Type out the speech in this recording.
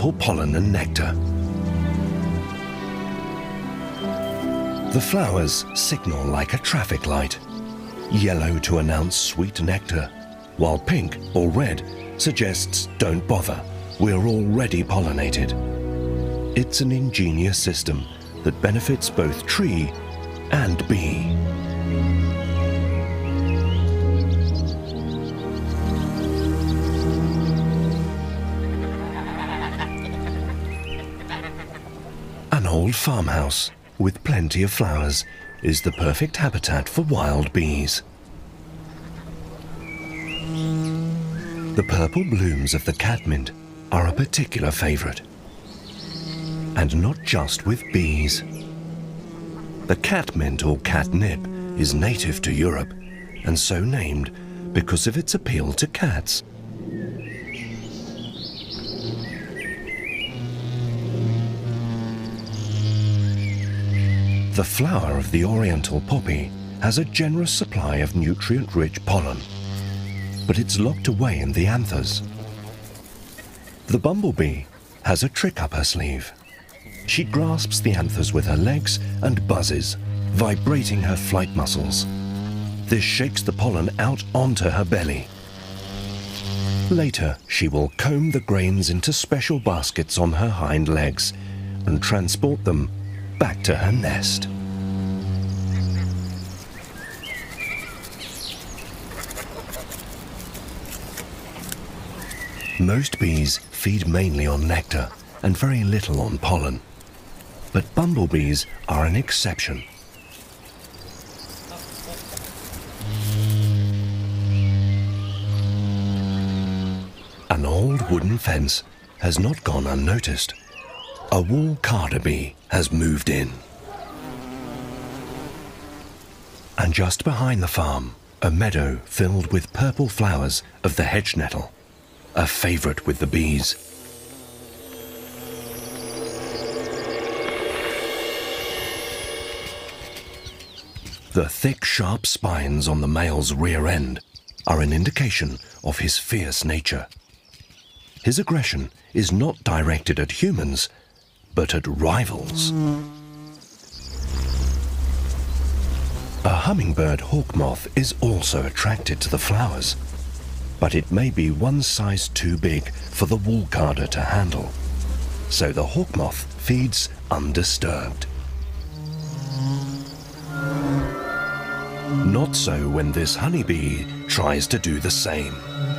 sample pollen and nectar. The flowers signal like a traffic light. Yellow to announce sweet nectar, while pink or red suggests don't bother, we're already pollinated. It's an ingenious system that benefits both tree and bee. An old farmhouse with plenty of flowers is the perfect habitat for wild bees. The purple blooms of the catmint are a particular favorite. And not just with bees. The catmint or catnip is native to Europe and so named because of its appeal to cats. The flower of the oriental poppy has a generous supply of nutrient-rich pollen, but it's locked away in the anthers. The bumblebee has a trick up her sleeve. She grasps the anthers with her legs and buzzes, vibrating her flight muscles. This shakes the pollen out onto her belly. Later, she will comb the grains into special baskets on her hind legs and transport them back to her nest. Most bees feed mainly on nectar and very little on pollen, but bumblebees are an exception. An old wooden fence has not gone unnoticed. A wool carder bee has moved in. And just behind the farm, a meadow filled with purple flowers of the hedge nettle, a favorite with the bees. The thick, sharp spines on the male's rear end are an indication of his fierce nature. His aggression is not directed at humans, but at rivals. A hummingbird hawk moth is also attracted to the flowers, but it may be one size too big for the wool carder to handle, so the hawk moth feeds undisturbed. Not so when this honeybee tries to do the same.